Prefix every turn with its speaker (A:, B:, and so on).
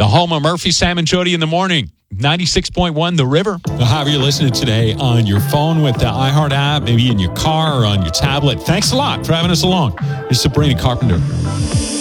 A: the home of Murphy, Sam, and Jody in the morning. 96.1 The River. However you're listening today on your phone with the iHeart app, maybe in your car or on your tablet. Thanks a lot for having us along. This is Sabrina Carpenter.